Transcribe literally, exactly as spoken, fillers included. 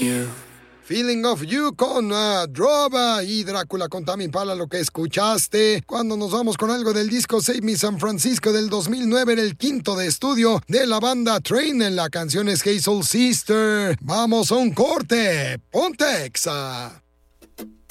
you. Feeling of You con uh, Drova y Drácula con Tame Impala, lo que escuchaste. Cuando nos vamos con algo del disco Save Me San Francisco del dos mil nueve, era el quinto de estudio de la banda Train. La canción es Hey Soul Sister. Vamos a un corte. Ponte Exa.